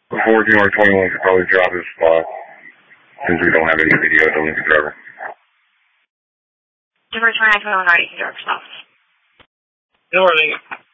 Before January 21 should probably drop his spot, since we don't have any video of the Lincoln driver. January 29, 21, already, you can drop yourself. Good morning.